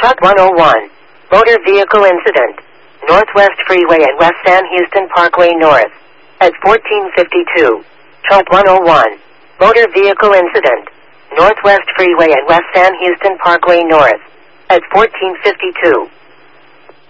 Truck 101. Motor vehicle incident. Northwest Freeway at West San Houston Parkway North. At 1452. Truck 101. Motor vehicle incident. Northwest Freeway at West San Houston Parkway North. At 1452.